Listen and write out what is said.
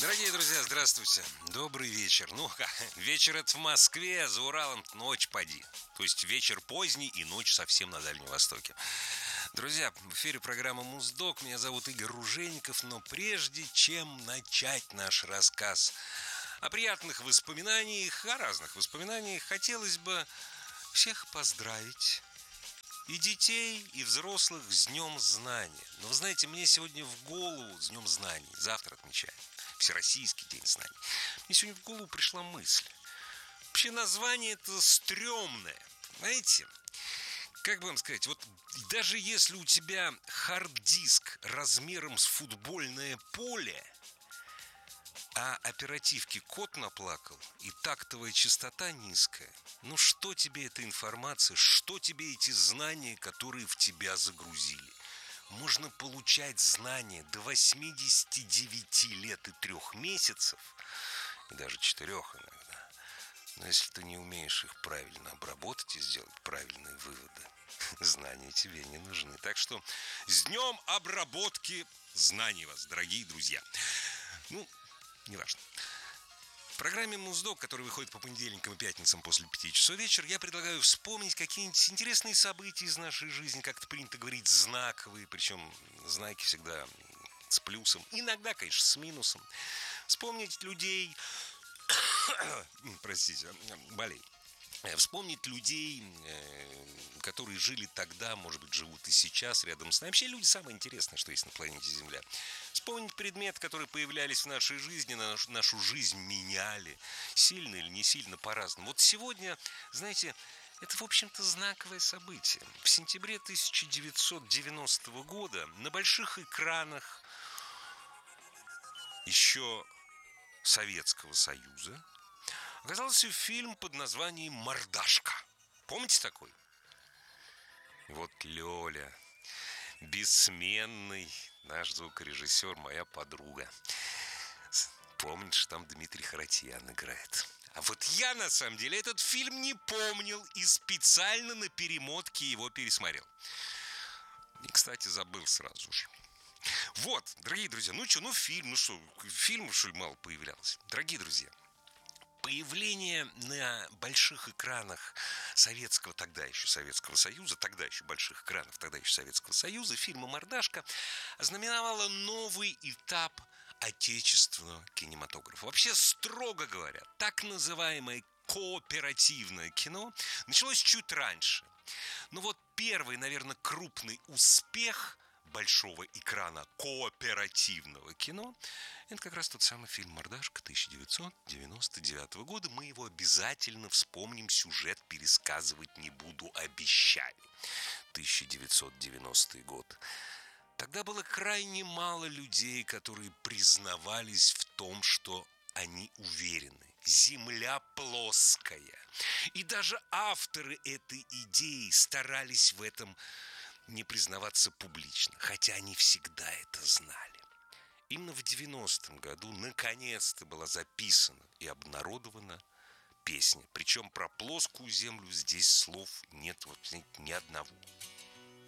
Дорогие друзья, здравствуйте. Добрый вечер. Ну, вечер это в Москве, за Уралом ночь поди. То есть вечер поздний и ночь совсем на Дальнем Востоке. Друзья, в эфире программа Муздок. Меня зовут Игорь Ружейников. Но прежде чем начать наш рассказ о приятных воспоминаниях, о разных воспоминаниях, хотелось бы всех поздравить. И детей, и взрослых с Днем Знания. Но вы знаете, мне сегодня в голову с Днем Знаний, завтра отмечаем, Всероссийский день знаний. Мне сегодня в голову пришла мысль. Вообще название это стрёмное, знаете? Как бы вам сказать, вот даже если у тебя хард-диск размером с футбольное поле, а оперативки кот наплакал и тактовая частота низкая, ну что тебе эта информация, что тебе эти знания, которые в тебя загрузили? Можно получать знания до 89 лет и 3 месяцев, и даже 4 иногда. Но если ты не умеешь их правильно обработать и сделать правильные выводы, знания тебе не нужны. Так что с днем обработки знаний вас, дорогие друзья. Ну, неважно. В программе Муздок, которая выходит по понедельникам и пятницам после 5 часов вечера, я предлагаю вспомнить какие-нибудь интересные события из нашей жизни, как-то принято говорить, знаковые, причем знаки всегда с плюсом, иногда, конечно, с минусом. Вспомнить людей, простите, болей. Вспомнить людей, которые жили тогда, может быть, живут и сейчас рядом с нами. Вообще люди самое интересное, что есть на планете Земля. Вспомнить предметы, которые появлялись в нашей жизни, нашу жизнь меняли. Сильно или не сильно, по-разному. Вот сегодня, знаете, это, в общем-то, знаковое событие. В сентябре 1990 года на больших экранах еще Советского Союза оказался фильм под названием «Мордашка». Помните такой? Вот Лёля, бессменный наш звукорежиссер, моя подруга. Помнишь, там Дмитрий Харатьян играет. А вот я, на самом деле, этот фильм не помнил и специально на перемотке его пересмотрел. И, кстати, забыл сразу же. Вот, дорогие друзья, фильмов, что ли, мало появлялось. Дорогие друзья, появление на больших экранах тогда еще Советского Союза, фильма «Мордашка» ознаменовало новый этап отечественного кинематографа. Вообще, строго говоря, так называемое кооперативное кино началось чуть раньше. Но вот первый, наверное, крупный успех большого экрана кооперативного кино — это как раз тот самый фильм «Мордашка» 1999 года. Мы его обязательно вспомним, сюжет пересказывать не буду, обещаю. 1990 год. Тогда было крайне мало людей, которые признавались в том, что они уверены. Земля плоская. И даже авторы этой идеи старались в этом не признаваться публично, хотя они всегда это знали. Именно в 90-м году наконец-то была записана и обнародована песня. Причем про плоскую землю здесь слов нет, вот ни одного.